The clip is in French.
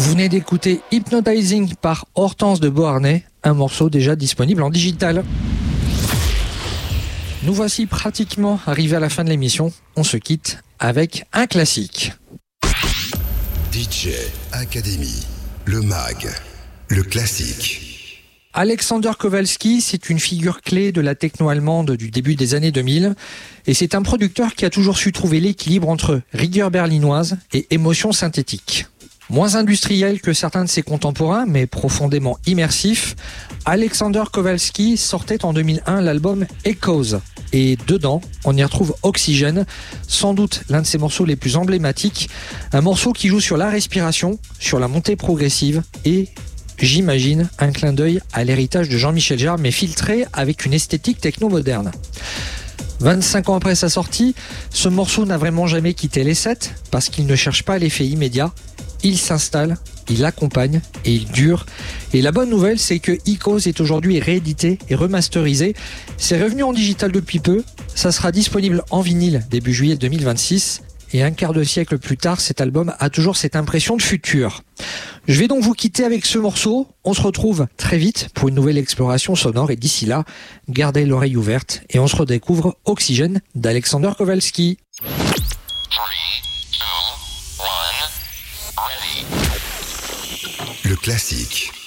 Vous venez d'écouter Hypnotizing par Hortense de Beauharnais, un morceau déjà disponible en digital. Nous voici pratiquement arrivés à la fin de l'émission. On se quitte avec un classique. DJ Academy, le mag, le classique. Alexander Kowalski, c'est une figure clé de la techno allemande du début des années 2000 et c'est un producteur qui a toujours su trouver l'équilibre entre rigueur berlinoise et émotion synthétique. Moins industriel que certains de ses contemporains, mais profondément immersif, Alexander Kowalski sortait en 2001 l'album Echoes. Et dedans, on y retrouve Oxygène, sans doute l'un de ses morceaux les plus emblématiques, un morceau qui joue sur la respiration, sur la montée progressive et, j'imagine, un clin d'œil à l'héritage de Jean-Michel Jarre, mais filtré avec une esthétique techno-moderne. 25 ans après sa sortie, ce morceau n'a vraiment jamais quitté les sets parce qu'il ne cherche pas l'effet immédiat. Il s'installe, il accompagne et il dure. Et la bonne nouvelle, c'est que Echoes est aujourd'hui réédité et remasterisé. C'est revenu en digital depuis peu. Ça sera disponible en vinyle début juillet 2026. Et un quart de siècle plus tard, cet album a toujours cette impression de futur. Je vais donc vous quitter avec ce morceau. On se retrouve très vite pour une nouvelle exploration sonore. Et d'ici là, gardez l'oreille ouverte et on se redécouvre Oxygène d'Alexander Kowalski. Le classique.